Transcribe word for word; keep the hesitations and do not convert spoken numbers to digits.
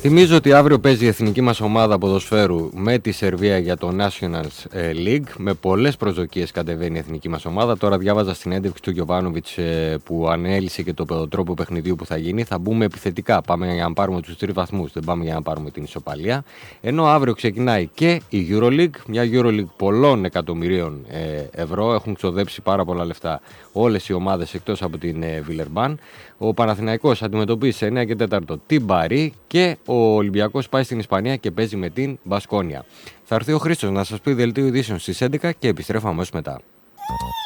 Θυμίζω ότι αύριο παίζει η εθνική μας ομάδα ποδοσφαίρου με τη Σερβία για το Nations League. Με πολλές προσδοκίες κατεβαίνει η εθνική μας ομάδα. Τώρα διάβαζα συνέντευξη του Γιοβάνοβιτς που ανέλησε και το τρόπο παιχνιδιού που θα γίνει. Θα μπούμε επιθετικά. Πάμε για να πάρουμε τους τρεις βαθμούς. Δεν πάμε για να πάρουμε την ισοπαλία. Ενώ αύριο ξεκινάει και η EuroLeague. Μια EuroLeague πολλών εκατομμυρίων ευρώ. Έχουν ξοδέψει πάρα πολλά λεφτά όλες οι ομάδες εκτός από την Βιλερμπάν. Ο Παναθηναϊκός αντιμετωπίζει σε εννιά και τέταρτο την Παρί και ο Ολυμπιακός πάει στην Ισπανία και παίζει με την Μπασκόνια. Θα έρθει ο Χρήστος να σας πει δελτίο ειδήσεων στις έντεκα και επιστρέφω αμέσως μετά.